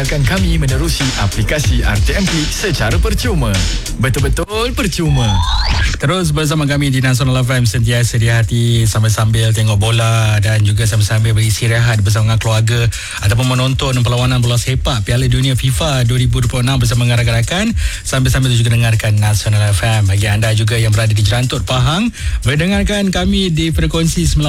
Dengarkan kami menerusi aplikasi RTM Klik secara percuma. Betul-betul percuma. Terus bersama kami di Nasional FM, sentiasa di hati, sambil-sambil tengok bola dan juga sambil-sambil beristirahat bersama dengan keluarga ataupun menonton perlawanan bola sepak Piala Dunia FIFA 2026 bersama dengan rakan-rakan, sambil-sambil juga dengarkan Nasional FM. Bagi anda juga yang berada di Jerantut, Pahang, berdengarkan kami di frekuensi